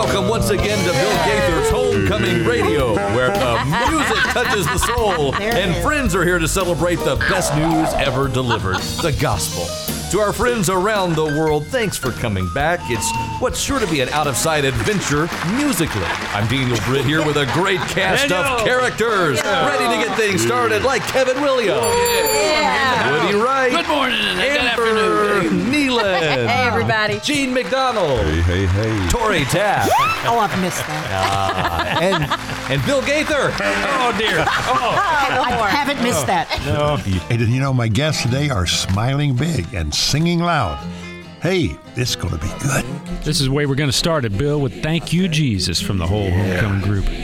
Welcome once again to Bill Gaither's Homecoming Radio, where the music touches the soul, and friends are here to celebrate the best news ever delivered, the gospel. To our friends around the world, thanks for coming back. It's what's sure to be an out-of-sight adventure musically. I'm Daniel Britt here with a great cast of characters, ready to get things started, like Kevin Williams, Woody Wright, Good morning and good Amber afternoon. Nealon, Hey, everybody. Gene McDonald, Hey. Tori Taft, Oh, I've missed that. and Bill Gaither. Oh, dear. I haven't missed that. Hey, did you know my guests today are smiling big and singing loud? Hey, this is going to be good. This is the way we're going to start it, Bill, with Thank You, Jesus from the whole Homecoming group.